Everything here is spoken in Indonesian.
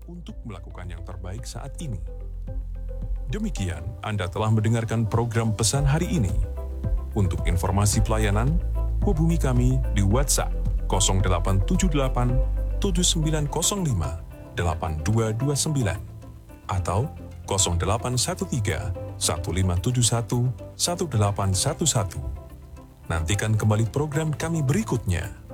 untuk melakukan yang terbaik saat ini. Demikian, Anda telah mendengarkan program pesan hari ini. Untuk informasi pelayanan, hubungi kami di WhatsApp 0878 7905 8229 atau 0813 1571 1811. Nantikan kembali program kami berikutnya.